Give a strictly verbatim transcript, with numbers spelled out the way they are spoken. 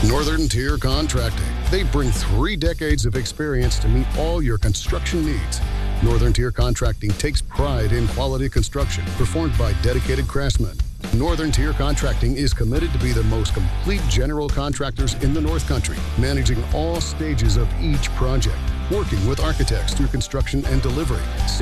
Northern Tier Contracting. They bring three decades of experience to meet all your construction needs. Northern Tier Contracting takes pride in quality construction performed by dedicated craftsmen. Northern Tier Contracting is committed to be the most complete general contractors in the North Country, managing all stages of each project, working with architects through construction and delivery.